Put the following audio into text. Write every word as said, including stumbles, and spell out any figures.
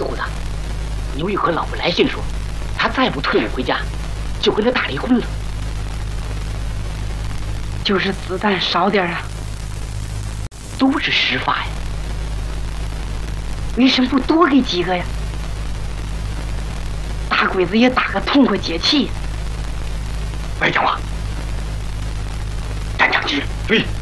死乎的。牛玉和老婆来信说，他再不退伍回家，就跟他打离婚了。 就是子弹少点啊， 都是实发呀。 为什么不多给几个呀？大鬼子也打个痛快解气。 白讲话，战场之日， 注意。